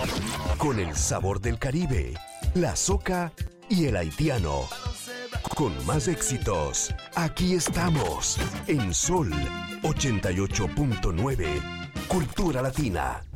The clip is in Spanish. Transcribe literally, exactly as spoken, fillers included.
Con el sabor del Caribe, la soca y el haitiano. Con más éxitos, aquí estamos en Sol ochenta y ocho punto nueve, Cultura Latina.